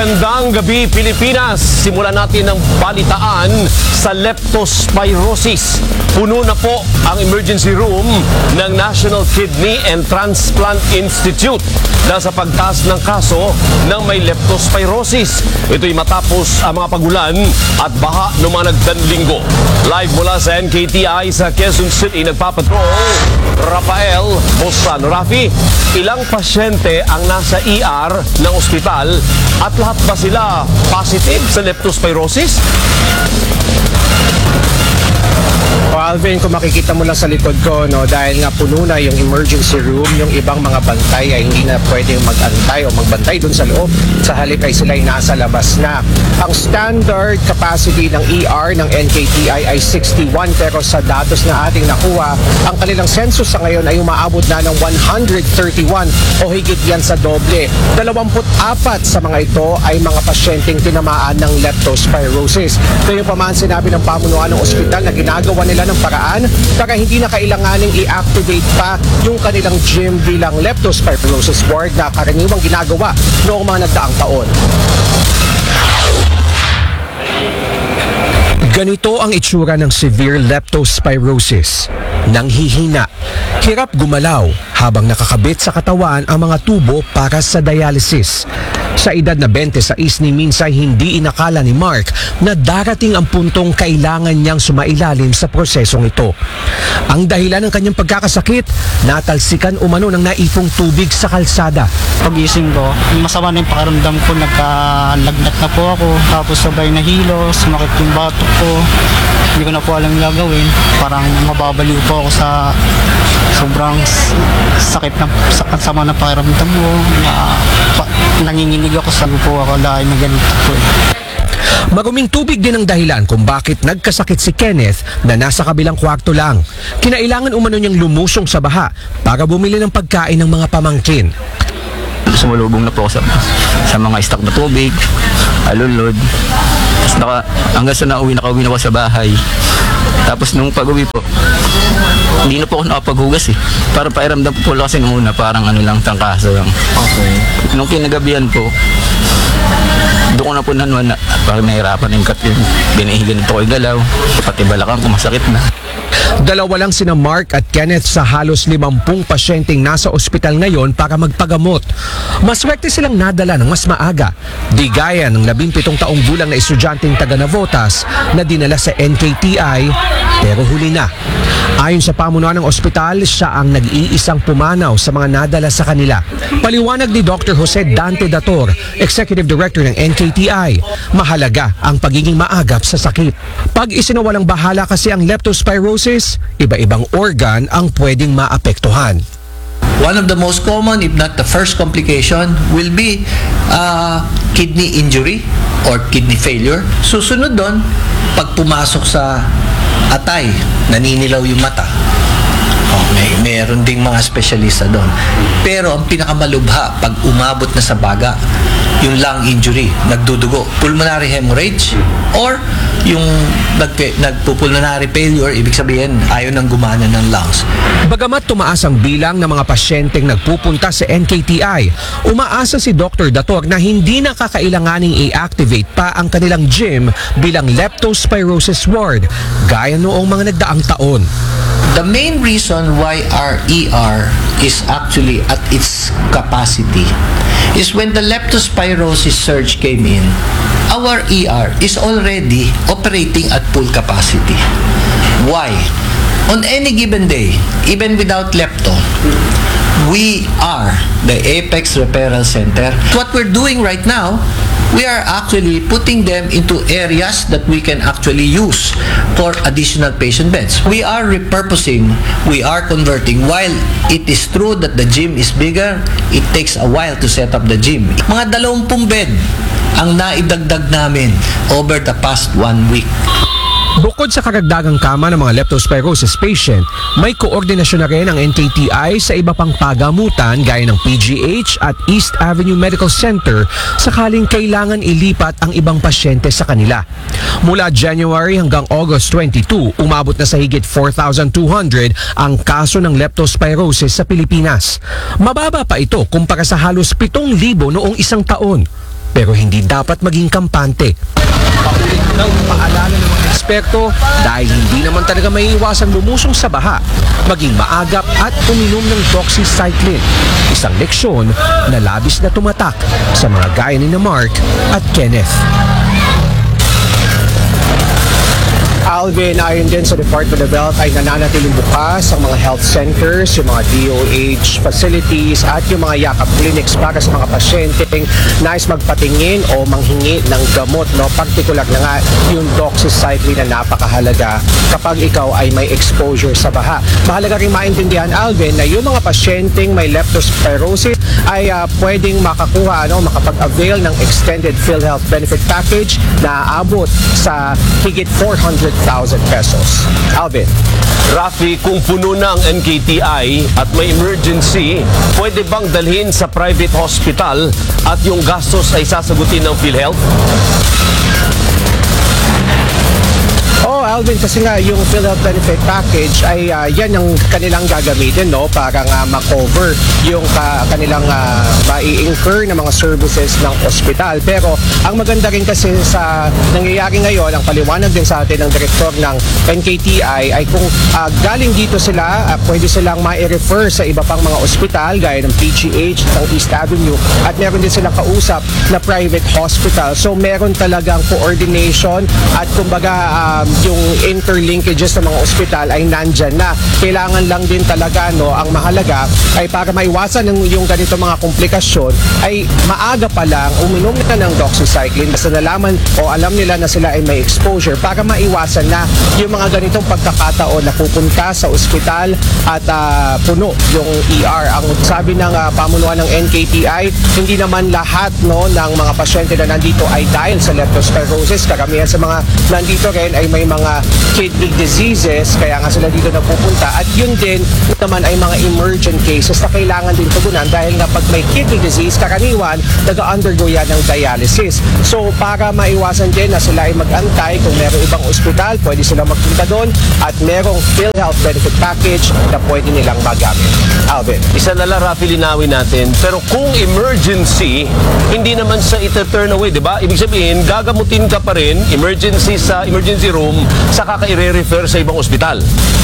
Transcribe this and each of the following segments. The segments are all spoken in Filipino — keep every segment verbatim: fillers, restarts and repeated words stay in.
Magandang gabi, Pilipinas. Simulan natin ang balitaan sa leptospirosis. Puno na po ang emergency room ng National Kidney and Transplant Institute dahil sa pagtaas ng kaso ng may leptospirosis. Ito'y matapos ang mga pagulan at baha noong mga nagdaang linggo. Live mula sa N K T I sa Quezon City, nagpapatrol Rafael Bosano. Rafi, ilang pasyente ang nasa E R ng ospital at lahat ba sila positive sa leptospirosis? O Alvin, kung makikita mo lang sa likod ko, no, dahil nga puno na yung emergency room, yung ibang mga bantay ay hindi na pwedeng mag-antay o magbantay dun sa loob. Sa halip ay sila ay nasa labas na. Ang standard capacity ng E R ng N K T I ay sixty-one, pero sa datos na ating nakuha, ang kanilang census sa ngayon ay umaabot na ng one hundred thirty-one o higit yan sa doble. twenty-four sa mga ito ay mga pasyenteng tinamaan ng leptospirosis. Kaya pa man sinabi ng pamunuan ng ospital na ginagawa nila ng paraan para hindi na kailanganing i-activate pa yung kanilang gym bilang leptospirosis ward na karaniwang ginagawa noong mga nagdaang taon. Ganito ang itsura ng severe leptospirosis. Nanghihina, hirap gumalaw habang nakakabit sa katawan ang mga tubo para sa dialysis. Sa edad na twenty-six ni Minsay, hindi inakala ni Mark na darating ang puntong kailangan niyang sumailalim sa prosesong ito. Ang dahilan ng kanyang pagkakasakit, natalsikan umano ng naipong tubig sa kalsada. Pagising ko, masama na yung pakiramdam ko, nagkalagnat na po ako, tapos sabay na hilo, sumakit yung batok ko, hindi ko na po alam gagawin, parang mababaliw po ako sa sobrang sakit na sama ng pakiramdam mo, na, pa, nanginginig ako sa po ako dahil na ganito po eh. Maguming tubig din ang dahilan kung bakit nagkasakit si Kenneth na nasa kabilang kwarto lang. Kinailangan umano niyang lumusong sa baha para bumili ng pagkain ng mga pamangkin. Sumalubong na po ako sa, sa mga stock na tubig, alulod. Tapos naka, hanggang sa nauwi, nakauwi na ako sa bahay. Tapos nung pag-uwi po, hindi na po ako nakapaghugas eh. Para pairamdam po kasi nung una, parang ano lang, tangkaso lang. Okay. Nung kinagabihan po, doon ko na po nanuan na parang nahirapan yung kat yun. Binihigan ito ko yung galaw, pati balakang kumasakit na. Dalawa lang sina Mark at Kenneth sa halos limampung pasyenteng nasa ospital ngayon para magpagamot. Maswerte silang nadala ng mas maaga. Di gaya ng labing-pitong taong gulang na estudyanteng taga Navotas na dinala sa N K T I pero huli na. Ayon sa pamunuan ng ospital, siya ang nag-iisang pumanaw sa mga nadala sa kanila. Paliwanag ni Doctor Jose Dante Dator, Executive Director ng N K T I, mahalaga ang pagiging maagap sa sakit. Pag isinawalang bahala kasi ang leptospirosis, iba-ibang organ ang pwedeng maapektuhan. One of the most common, if not the first complication, will be uh, kidney injury or kidney failure. Susunod doon, pag pumasok sa atay, naninilaw yung mata. Oh, may meron ding mga espesyalista doon. Pero ang pinakamalubha, pag umabot na sa baga, yung lung injury, nagdudugo, pulmonary hemorrhage, or yung nag, nagpupulmonary failure, ibig sabihin, ayaw nang gumana ng lungs. Bagamat tumaas ang bilang ng mga pasyenteng nagpupunta sa N K T I, umaasa si Doctor Dator na hindi na kakailanganing i-activate pa ang kanilang gym bilang leptospirosis ward, gaya noong mga nagdaang taon. The main reason why our E R is actually at its capacity is when the leptospirosis surge came in, our E R is already operating at full capacity. Why? On any given day, even without lepto, we are the Apex Referral Center. What we're doing right now, we are actually putting them into areas that we can actually use for additional patient beds. We are repurposing, we are converting. While it is true that the gym is bigger, it takes a while to set up the gym. Mga dalawampung bed ang naidagdag namin over the past one week. Bukod sa karagdagang kama ng mga leptospirosis patient, may koordinasyon na rin ang N K T I sa iba pang pagamutan gaya ng P G H at East Avenue Medical Center sakaling kailangan ilipat ang ibang pasyente sa kanila. Mula January hanggang August twenty-two, umabot na sa higit four thousand two hundred ang kaso ng leptospirosis sa Pilipinas. Mababa pa ito kumpara sa halos pitong libo noong isang taon. pero hindi dapat maging kampante. Paulit ng paalala ng mga eksperto dahil hindi naman talaga may iwasan lumusong sa baha, maging maagap at uminom ng doxycycline. Isang leksyon na labis na tumatak sa mga gaya ni na Mark at Kenneth. Alvin, ayon din sa Department of Health ay nananatiling bukas ang mga health centers, yung mga D O H facilities at yung mga yakap clinics para sa mga pasyenteng nais magpatingin o manghingi ng gamot. No? Partikular na nga yung doxycycline na napakahalaga kapag ikaw ay may exposure sa baha. Mahalaga rin maintindihan, Alvin, na yung mga pasyenteng may leptospirosis ay uh, pwedeng makakuha, ano, makapag-avail ng extended PhilHealth benefit package na aabot sa higit four hundred thousand pesos. Alvin. Rafi, kung puno na ang N K T I at may emergency, pwede bang dalhin sa private hospital at yung gastos ay sasagutin ng PhilHealth? Oh, Alvin, kasi nga yung PhilHealth benefit package ay uh, yan ang kanilang gagamitin, no, para nga ma-cover yung ka, kanilang uh, mai-incur na mga services ng ospital. Pero ang maganda rin kasi sa nangyayari ngayon, ang paliwanag din sa atin ng direktor ng N K T I ay kung uh, galing dito sila, uh, pwede silang ma-refer sa iba pang mga ospital gaya ng P G H, ng East Avenue, at meron din silang kausap na private hospital. So meron talagang coordination at kumbaga um, yung interlinkages ng mga ospital ay nandyan na. Kailangan lang din talaga, no, ang mahalaga ay para maiwasan ng yung ganito mga komplikasyon ay maaga pa lang uminom na ng doxycycline basta nalaman o alam nila na sila ay may exposure para maiwasan na yung mga ganitong pagkakataon na pupunta sa ospital at uh, puno yung E R. Ang sabi ng uh, pamunuan ng N K T I, hindi naman lahat, no, ng mga pasyente na nandito ay dahil sa leptospirosis. Karamihan sa mga nandito rin ay may mga kidney diseases, kaya nga sila dito napupunta. At yun din naman ay mga emergent cases na kailangan din tugunan dahil nga pag may kidney disease, karaniwan nag-undergo yan ng dialysis. So para maiwasan din na sila ay mag-antay, kung merong ibang ospital, pwede silang magpunta doon at merong PhilHealth benefit package na pwede nilang magamit. Alvin. Isa na lang, Rafi, linawin natin. Pero kung emergency, hindi naman sa ita-turn away, di ba? Ibig sabihin, gagamutin ka pa rin, emergency sa emergency room, saka ka i-refer sa ibang ospital.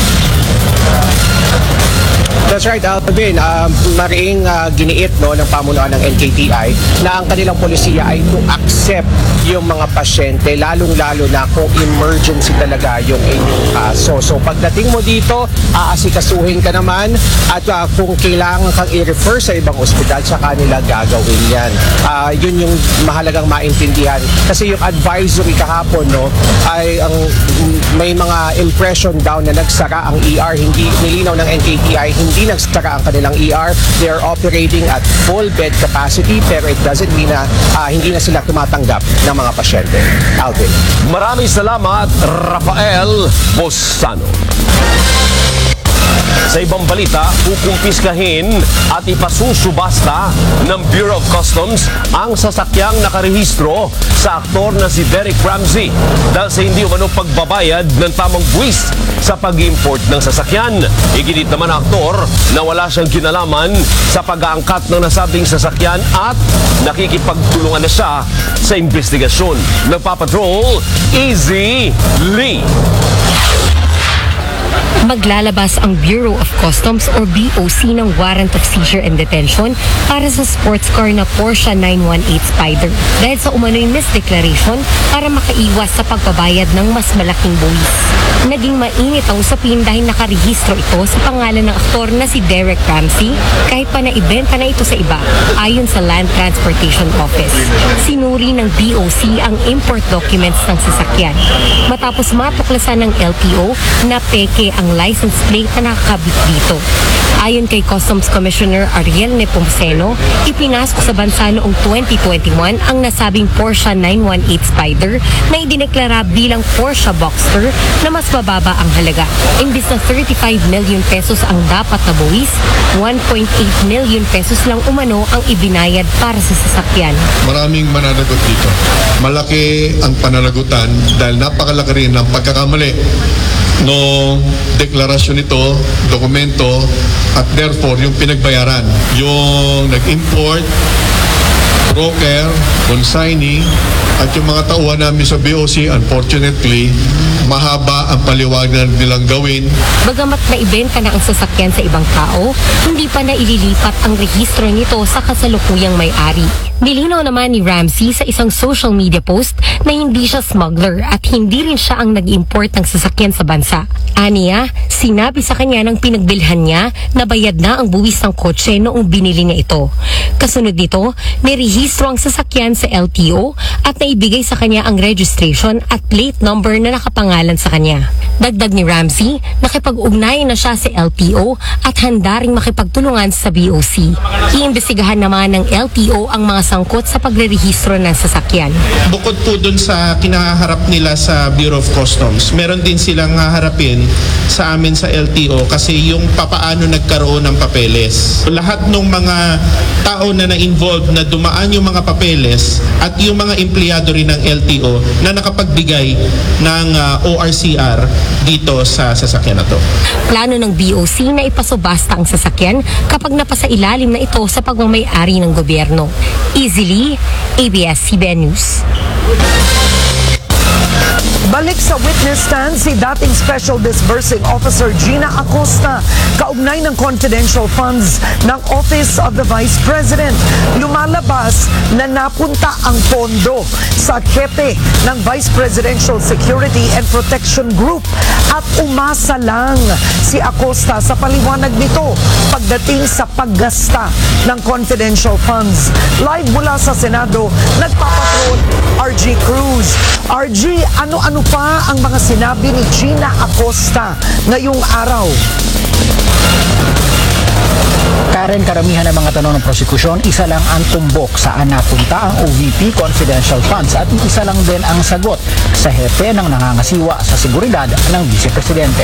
That's right, Alvin. Uh, mariing uh, giniit, no, ng pamunuan ng N K T I na ang kanilang polisiya ay to accept yung mga pasyente, lalong-lalo na kung emergency talaga yung inyong kaso. So pagdating mo dito, aasikasuhin ka naman at uh, kung kailangan kang i-refer sa ibang ospital, sa kanila gagawin yan. Uh, yun yung mahalagang maintindihan. Kasi yung advisory kahapon, no, ay ang may mga impression daw na nagsara ang E R, hindi nilinaw ng N K T I, hindi Hindi nagsara ang kanilang E R. They are operating at full bed capacity, pero it doesn't mean na uh, hindi na sila tumatanggap ng mga pasyente. Alvin. Maraming salamat, Rafael Bosano. Sa ibang balita, kukumpiskahin at ipasusubasta ng Bureau of Customs ang sasakyang nakarehistro sa aktor na si Derek Ramsey dahil sa hindi umano pagbabayad ng tamang buwis sa pag-import ng sasakyan. Iginit naman ang aktor na wala siyang kinalaman sa pag-aangkat ng nasabing sasakyan at nakikipagtulungan na siya sa investigasyon. Nagpapatrol, Easy Lee. Maglalabas ang Bureau of Customs or B O C ng Warrant of Seizure and Detention para sa sports car na Porsche nine one eight Spider dahil sa umano'y misdeclaration para makaiwas sa pagbabayad ng mas malaking buwis. Naging mainit ang usapin dahil nakarehistro ito sa pangalan ng aktor na si Derek Ramsey kahit pa naibenta na ito sa iba ayon sa Land Transportation Office. Sinuri ng B O C ang import documents ng sasakyan matapos matuklasan ng L T O na peke ang license plate na nakakabit dito. Ayon kay Customs Commissioner Ariel Nepomuceno, ipinasok sa bansa noong twenty twenty-one ang nasabing Porsche nine one eight Spider na idineklara bilang Porsche Boxster na mas mababa ang halaga. Imbis na thirty-five million pesos ang dapat na buwis, one point eight million pesos lang umano ang ibinayad para sa sasakyan. Maraming mananagot dito. Malaki ang pananagutan dahil napakalaki rin ng pagkakamali no deklarasyon nito, dokumento, at therefore yung pinagbayaran. Yung nag-import broker, consignee, at yung mga tauhan namin sa B O C, unfortunately, mahaba ang paliwanag nilang gawin. Bagamat naibenta na ang sasakyan sa ibang tao, hindi pa na ililipat ang rehistro nito sa kasalukuyang may-ari. Nilinaw naman ni Ramsey sa isang social media post na hindi siya smuggler at hindi rin siya ang nag-import ng sasakyan sa bansa. Aniya, sinabi sa kanya ng pinagbilhan niya na bayad na ang buwis ng kotse noong binili niya ito. Kasunod nito, nirehistro ang sasakyan sa L T O at naibigay sa kanya ang registration at plate number na nakapangalan sa kanya. Dagdag ni Ramsey, nakipag-ugnayan na siya sa L T O at handa ring makipagtulungan sa B O C. Iimbestigahan naman ng L T O ang mga sangkot sa pagrerehistro ng sasakyan. Bukod po dun sa kinaharap nila sa Bureau of Customs, meron din silang haharapin sa amin sa L T O kasi yung papaano nagkaroon ng papeles. Lahat ng mga tao na na-involved na dumaan yung mga papeles at yung mga empleyado rin ng L T O na nakapagbigay ng uh, O R C R dito sa sasakyan na to. Plano ng B O C na ipasubasta ang sasakyan kapag napasa ilalim na ito sa pagmamay-ari ng gobyerno. Easily, A B S C B N News. Balik sa witness stand si dating Special Disbursing Officer Gina Acosta kaugnay ng confidential funds ng Office of the Vice President. Lumalabas na napunta ang pondo sa kepe ng Vice Presidential Security and Protection Group at umasa lang si Acosta sa paliwanag nito pagdating sa paggasta ng confidential funds. Live mula sa Senado, nagpapatrol R G Cruz. R G, ano-ano pa ang mga sinabi ni Gina Acosta ngayong araw? Karen, karamihan ng mga tanong ng prosekusyon, isa lang ang tumbok saan napunta ang O V P confidential funds at isa lang din ang sagot sa hepe ng nangangasiwa sa seguridad ng Vice Presidente.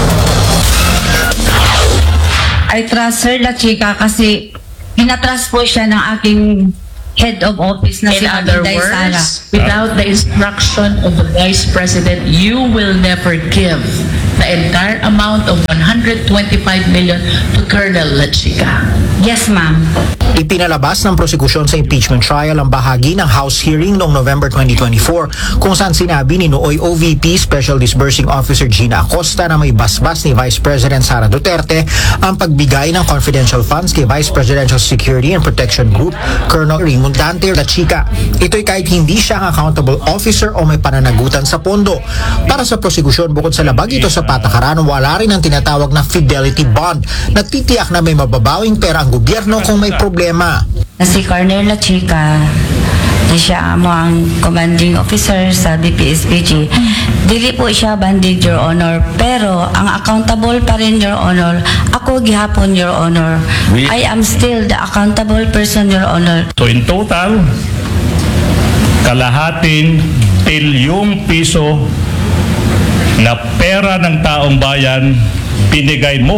I trust Sir La Chica kasi pinatrust po siya ng aking head of office na si In other Inday Sara. words, without the instruction of the Vice President, you will never give the entire amount of one hundred twenty-five million to Colonel La Chica. Yes, ma'am. Ipinalabas ng prosekusyon sa impeachment trial ang bahagi ng House hearing noong November twenty twenty-four kung saan sinabi ni nooy O V P Special Disbursing Officer Gina Acosta na may basbas ni Vice President Sara Duterte ang pagbigay ng confidential funds kay Vice Presidential Security and Protection Group Colonel Raymond Dante La Chica. Ito'y kahit hindi siya ang accountable officer o may pananagutan sa pondo. Para sa prosekusyon, bukod sa labag ito sa patakaran, wala rin ang tinatawag na fidelity bond na titiyak na may mababawing pera ang gobyerno kung may problema. Na si Colonel La Chica, na siya mo ang commanding officer sa B P S P G. Dili po siya banded, Your Honor, pero ang accountable pa rin, Your Honor, ako gihapon, Your Honor. We- I am still the accountable person, Your Honor. So in total, kalahating bilyong piso na pera ng taong bayan binigay mo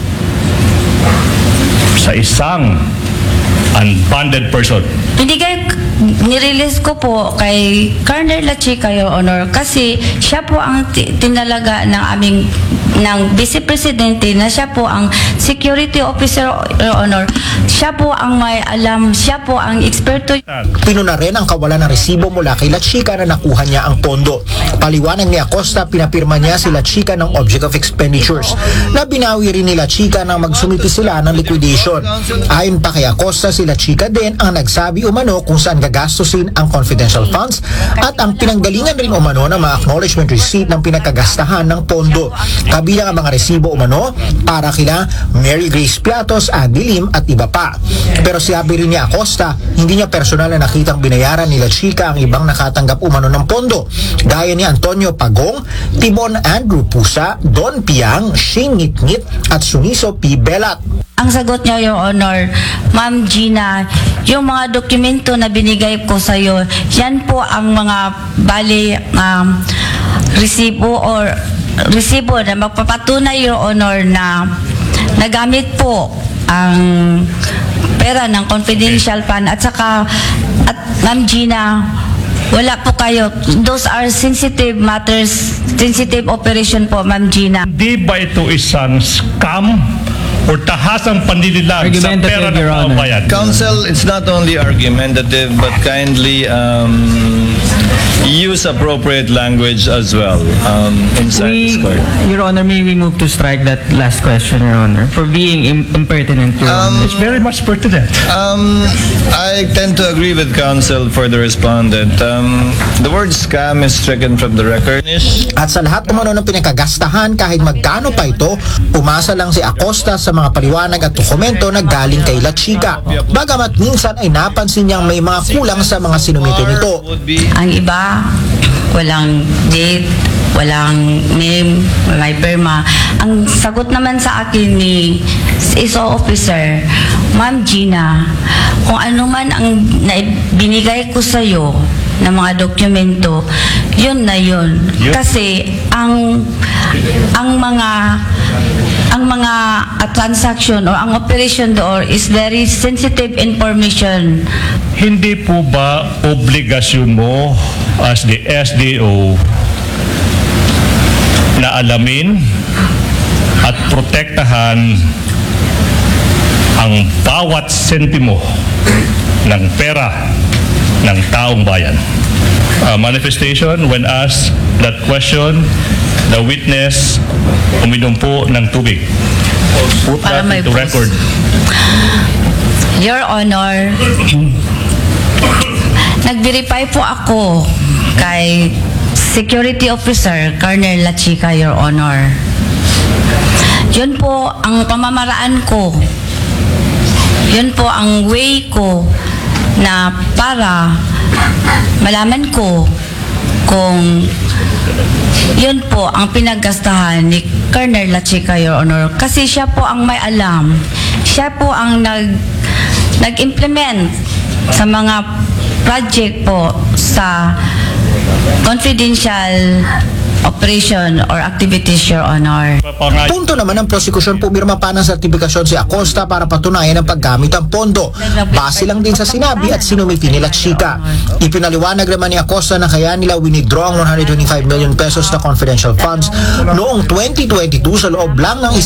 sa isang unbonded person. Binigay, nirelease ko po kay Colonel La Chica, Your Honor, kasi siya po ang ti- tinalaga ng aming ng Vice Presidente na siya po ang security officer, Your Honor. Siya po ang may alam, siya po ang eksperto. Pinuna rin ang kawalan ng resibo mula kay La Chica na nakuha niya ang pondo. Paliwanag ni Acosta, pinapirma niya si La Chica ng Object of Expenditures na binawi rin ni La Chica nang magsumiti sila ng liquidation. Ayon pa kay Acosta, si La Chica din ang nagsabi umano kung saan gagastusin ang confidential funds at ang pinanggalingan rin umano ng mga acknowledgement receipt ng pinagkagastahan ng pondo. Kabilang ang mga resibo umano para kila Mary Grace Piatos, Andy Lim at iba pa. Pero sabi rin ni Acosta, hindi niya personal na nakitang binayaran ni La Chica ang ibang nakatanggap umano ng pondo, gaya ni Antonio Pagong, Timon Andrew Pusa, Don Piang, Shane Ngitngit at Suniso P. Belat. Ang sagot niya, Your Honor, Ma'am Gina, yung mga dokumento na binigay ko sa iyo, yan po ang mga bali um, resibo or resibo na magpapatunay, Your Honor, na nagamit po ang pera ng confidential fund at saka at Ma'am Gina, wala po kayo. Those are sensitive matters, sensitive operation po, Ma'am Gina. Di ba ito isang scam or tahasang panlililag sa pera ng taong bayan. Council, it's not only argumentative but kindly um, use appropriate language as well um, inside this court. Your Honor, may we move to strike that last question, Your Honor, for being im- impertinent, Your Um, Honor. It's very much pertinent. Um, I tend to agree with counsel for the respondent. Um, the word scam is stricken from the record. At sa lahat umano ng pinagkagastahan kahit magkano pa ito, umasa lang si Acosta sa mga paliwanag at dokumento na galing kay La Chica. Bagamat minsan ay napansin niyang may mga kulang sa mga sinumite nito. Ang iba, walang date, walang name, may perma. Ang sagot naman sa akin ni I S O officer, Ma'am Gina, kung ano man ang binigay ko sa iyo ng mga dokumento, yun na yun. Kasi ang ang mga ang mga uh, transaction or ang operation door is very sensitive information. Hindi po ba obligasyon mo as the S D O na alamin at protektahan ang bawat sentimo ng pera ng taong bayan? Uh, manifestation, when asked that question, the witness uminom po ng tubig. Put Para that may into post. record. Your Honor, nag-verify po ako kay Security Officer Colonel La Chica, Your Honor. Yun po ang pamamaraan ko. Yun po ang way ko na para malaman ko kung yun po ang pinaggastahan ni Colonel La Chica, Your Honor. Kasi siya po ang may alam. Siya po ang nag, nag-implement sa mga project po sa confidential operation or activities, Your Honor. Punto naman ng prosekusyon, pumirma pa ng sertifikasyon si Acosta para patunayan ang paggamit ng pondo. Base lang din sa sinabi at sinumiti ni La Chica. Ipinaliwanag naman ni Acosta na kaya nila winidraw ang one hundred twenty-five million pesos na confidential funds noong twenty twenty-two sa loob lang ng